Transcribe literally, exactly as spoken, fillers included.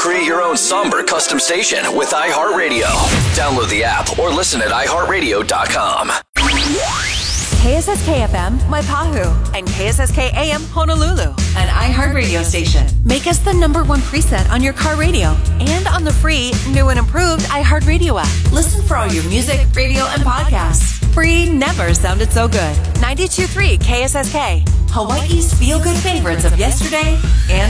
Create your own somber custom station with iHeartRadio. Download the app or listen at i heart radio dot com. K S S K F M, Waipahu, and K S S K A M, Honolulu, an iHeartRadio station. Make us the number one preset on your car radio and on the free, new and improved iHeartRadio app. Listen for all your music, radio, and podcasts. Free never sounded so good. ninety-two point three K S S K, Hawaii's feel-good favorites of yesterday and